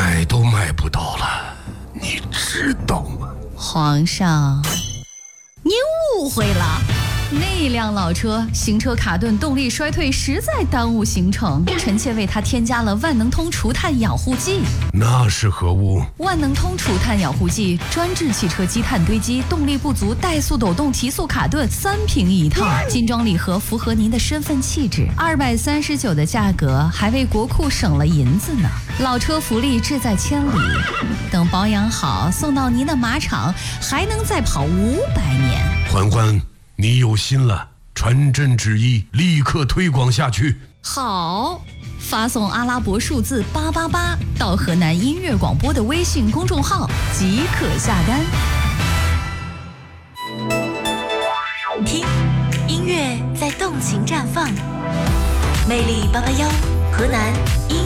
买都买不到了，你知道吗？ 皇上，您误会了。那辆老车行车卡顿，动力衰退，实在耽误行程。臣妾为它添加了万能通除碳养护剂。 那是何物？ 万能通除碳养护剂专治汽车积碳堆积、动力不足、怠速抖动、提速卡顿，3瓶一套，精装礼盒，符合您的身份气质。239的价格，还为国库省了银子呢。老车福利志在千里，等保养好，送到您的马场，还能再跑500年。 嬛嬛，你有心了，传朕旨意，立刻推广下去。 好，发送阿拉伯数字888到河南音乐广播的微信公众号即可下单。 听，音乐在动情绽放，魅力881，河南音